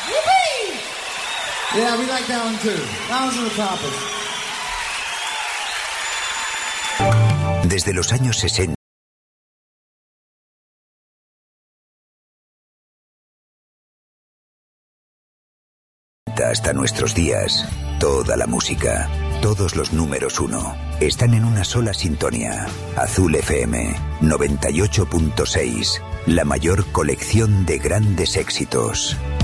Yeah, we like that one too. That one's on the topic. Desde los años 60 hasta nuestros días, toda la música, todos los números uno, están en una sola sintonía. Azul FM 98.6, la mayor colección de grandes éxitos.